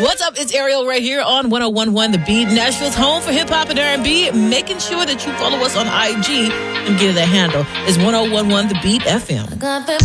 What's up? It's Ariel right here on 101.1 The Beat, Nashville's home for hip-hop and R&B. Making sure that you follow us on IG and give it a handle. It's 101.1 The Beat FM.